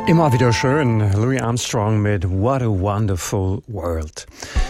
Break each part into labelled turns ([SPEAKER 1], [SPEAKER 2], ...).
[SPEAKER 1] Immer wieder schön. Louis Armstrong mit What a Wonderful World.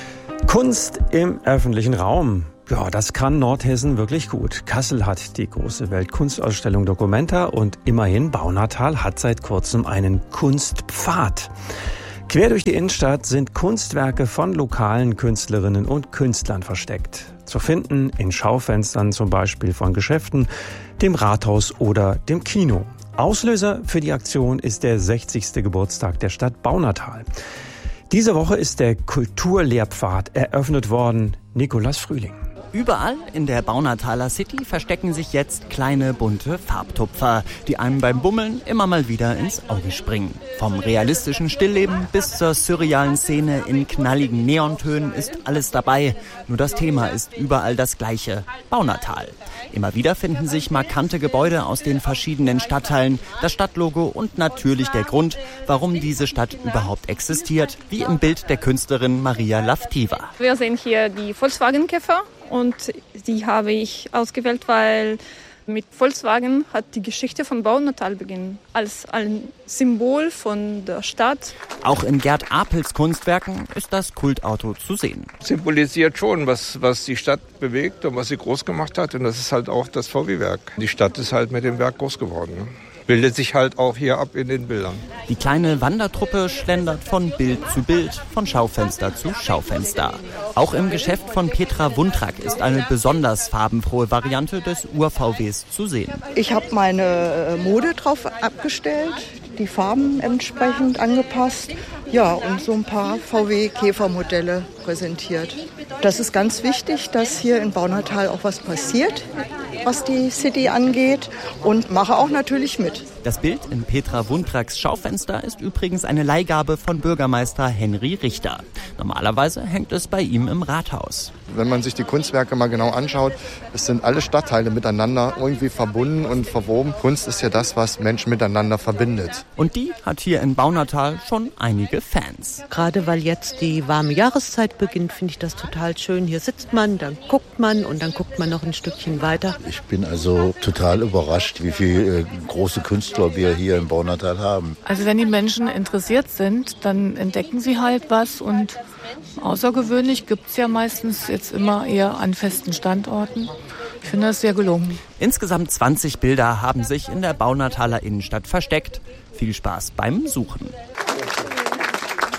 [SPEAKER 1] Kunst im öffentlichen Raum. Ja, das kann Nordhessen wirklich gut. Kassel hat die große Weltkunstausstellung Documenta und immerhin Baunatal hat seit kurzem einen Kunstpfad. Quer durch die Innenstadt sind Kunstwerke von lokalen Künstlerinnen und Künstlern versteckt. Zu finden in Schaufenstern zum Beispiel von Geschäften, dem Rathaus oder dem Kino. Auslöser für die Aktion ist der 60. Geburtstag der Stadt Baunatal. Diese Woche ist der Kulturlehrpfad eröffnet worden. Nikolaus Frühling.
[SPEAKER 2] Überall in der Baunataler City verstecken sich jetzt kleine bunte Farbtupfer, die einem beim Bummeln immer mal wieder ins Auge springen. Vom realistischen Stillleben bis zur surrealen Szene in knalligen Neontönen ist alles dabei. Nur das Thema ist überall das gleiche: Baunatal. Immer wieder finden sich markante Gebäude aus den verschiedenen Stadtteilen, das Stadtlogo und natürlich der Grund, warum diese Stadt überhaupt existiert, wie im Bild der Künstlerin Maria Lavtiva.
[SPEAKER 3] Wir sehen hier die Volkswagen-Käfer. Und die habe ich ausgewählt, weil mit Volkswagen hat die Geschichte von Baunatal begonnen. Als ein Symbol von der Stadt.
[SPEAKER 2] Auch in Gerd Apels Kunstwerken ist das Kultauto zu sehen.
[SPEAKER 4] Symbolisiert schon, was die Stadt bewegt und was sie groß gemacht hat. Und das ist halt auch das VW-Werk. Die Stadt ist halt mit dem Werk groß geworden. Ne? Bildet sich halt auch hier ab in den Bildern.
[SPEAKER 2] Die kleine Wandertruppe schlendert von Bild zu Bild, von Schaufenster zu Schaufenster. Auch im Geschäft von Petra Wundrak ist eine besonders farbenfrohe Variante des Ur-VWs zu sehen.
[SPEAKER 5] Ich habe meine Mode drauf abgestellt, die Farben entsprechend angepasst. Ja, und so ein paar VW-Käfermodelle präsentiert. Das ist ganz wichtig, dass hier in Baunatal auch was passiert, was die City angeht, und mache auch natürlich mit.
[SPEAKER 2] Das Bild in Petra Wundraks Schaufenster ist übrigens eine Leihgabe von Bürgermeister Henry Richter. Normalerweise hängt es bei ihm im Rathaus.
[SPEAKER 6] Wenn man sich die Kunstwerke mal genau anschaut, es sind alle Stadtteile miteinander irgendwie verbunden und verwoben. Kunst ist ja das, was Menschen miteinander verbindet.
[SPEAKER 2] Und die hat hier in Baunatal schon einige Fans.
[SPEAKER 7] Gerade weil jetzt die warme Jahreszeit beginnt, finde ich das total schön. Hier sitzt man, dann guckt man und dann guckt man noch ein Stückchen weiter.
[SPEAKER 8] Ich bin also total überrascht, wie viele große Künstler wir hier in Baunatal haben.
[SPEAKER 9] Also wenn die Menschen interessiert sind, dann entdecken sie halt was, und außergewöhnlich gibt es ja meistens jetzt immer eher an festen Standorten. Ich finde das sehr gelungen.
[SPEAKER 2] Insgesamt 20 Bilder haben sich in der Baunataler Innenstadt versteckt. Viel Spaß beim Suchen.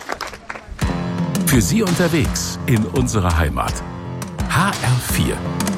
[SPEAKER 10] Für Sie unterwegs in unserer Heimat. HR4